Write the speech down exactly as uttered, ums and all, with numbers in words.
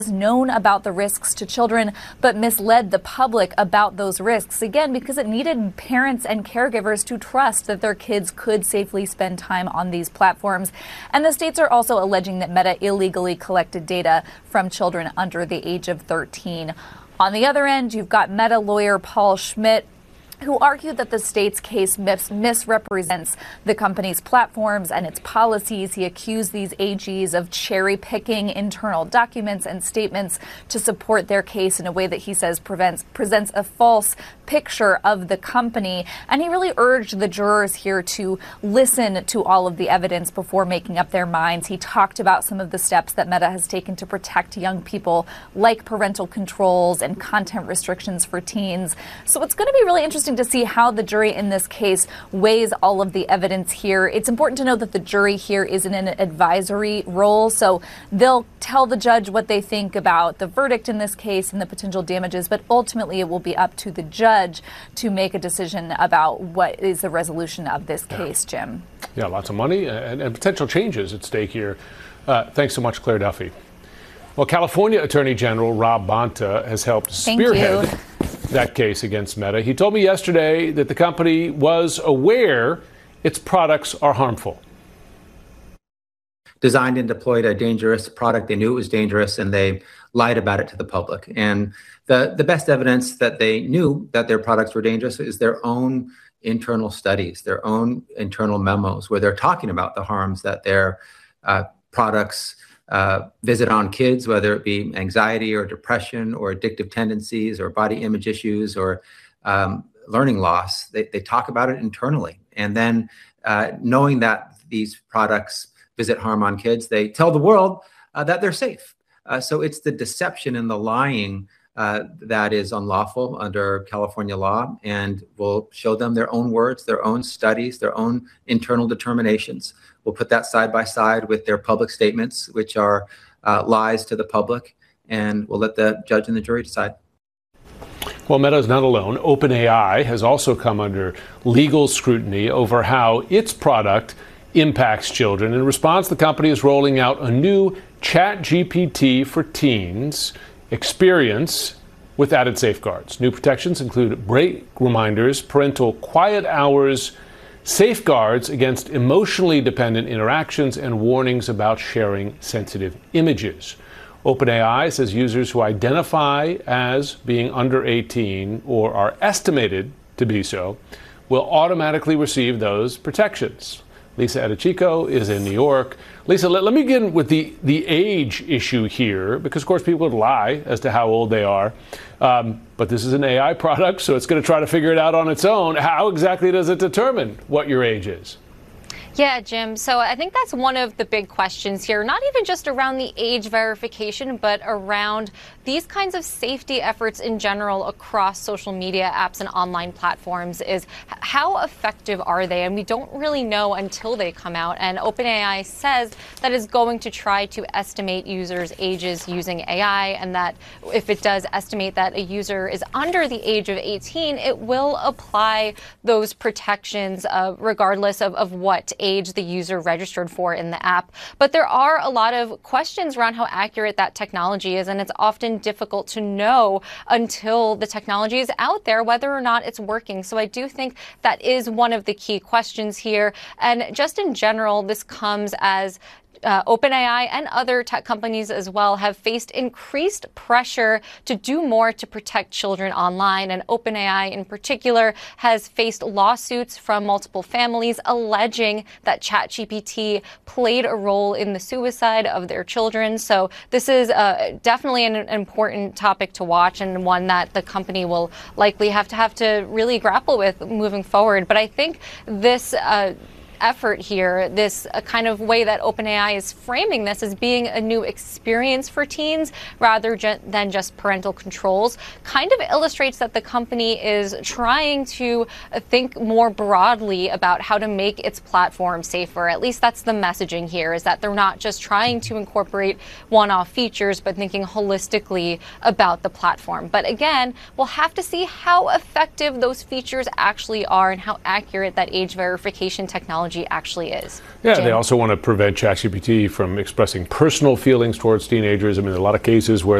known about the risks to children, but misled the public about those risks, again, because it needed parents and caregivers to trust that their kids could safely spend time on these platforms. And the states are also alleging that Meta illegally collected data from children under the age of thirteen. On the other end, you've got Meta lawyer Paul Schmidt, who argued that the state's case mis- misrepresents the company's platforms and its policies. He accused these A Gs of cherry-picking internal documents and statements to support their case in a way that he says prevents, presents a false picture of the company. And he really urged the jurors here to listen to all of the evidence before making up their minds. He talked about some of the steps that Meta has taken to protect young people, like parental controls and content restrictions for teens. So it's going to be really interesting to see how the jury in this case weighs all of the evidence here. It's important to note that the jury here is in an advisory role, so they'll tell the judge what they think about the verdict in this case and the potential damages, but ultimately it will be up to the judge to make a decision about what is the resolution of this case, yeah. Jim. Yeah, lots of money and, and potential changes at stake here. Uh, thanks so much, Claire Duffy. Well, California Attorney General Rob Bonta has helped spearhead that case against Meta. He told me yesterday that the company was aware its products are harmful. Designed and deployed a dangerous product. They knew it was dangerous, and they lied about it to the public. And the, the best evidence that they knew that their products were dangerous is their own internal studies, their own internal memos, where they're talking about the harms that their uh, products Uh, visit on kids, whether it be anxiety or depression or addictive tendencies or body image issues or um, learning loss. They, they talk about it internally. And then uh, knowing that these products visit harm on kids, they tell the world uh, that they're safe. Uh, so it's the deception and the lying uh, that is unlawful under California law, and will show them their own words, their own studies, their own internal determinations. We'll put that side by side with their public statements, which are uh, lies to the public, and we'll let the judge and the jury decide. Well, Meta is not alone. OpenAI has also come under legal scrutiny over how its product impacts children. In response, the company is rolling out a new ChatGPT for teens experience with added safeguards. New protections include break reminders, parental quiet hours, safeguards against emotionally dependent interactions, and warnings about sharing sensitive images. OpenAI says users who identify as being under eighteen or are estimated to be so will automatically receive those protections. Lisa Edichico is in New York. Lisa, let, let me begin with the, the age issue here, because, of course, people would lie as to how old they are. Um, but this is an A I product, so it's going to try to figure it out on its own. How exactly does it determine what your age is? Yeah, Jim. So I think that's one of the big questions here, not even just around the age verification, but around these kinds of safety efforts in general across social media apps and online platforms. Is how effective are they? And we don't really know until they come out. And OpenAI says that it's going to try to estimate users' ages using A I, and that if it does estimate that a user is under the age of eighteen, it will apply those protections uh, regardless of, of what age the user registered for in the app. But there are a lot of questions around how accurate that technology is, and it's often difficult to know until the technology is out there whether or not it's working. So I do think that is one of the key questions here. And just in general, this comes as Uh, OpenAI and other tech companies as well have faced increased pressure to do more to protect children online. And OpenAI in particular has faced lawsuits from multiple families alleging that ChatGPT played a role in the suicide of their children. So this is uh, definitely an important topic to watch, and one that the company will likely have to have to really grapple with moving forward. But I think this uh, effort here, this uh, kind of way that OpenAI is framing this as being a new experience for teens rather ju- than just parental controls, kind of illustrates that the company is trying to uh, think more broadly about how to make its platform safer. At least that's the messaging here, is that they're not just trying to incorporate one-off features, but thinking holistically about the platform. But again, we'll have to see how effective those features actually are and how accurate that age verification technology technology actually is. Yeah, Jim? they also want to prevent ChatGPT from expressing personal feelings towards teenagers. I mean, there are a lot of cases where